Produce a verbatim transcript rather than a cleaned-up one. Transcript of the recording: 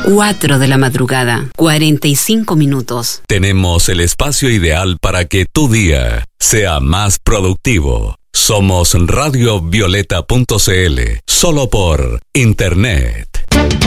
cuatro de la madrugada, cuarenta y cinco minutos. Tenemos el espacio ideal para que tu día sea más productivo. Somos radio violeta punto c l, solo por internet.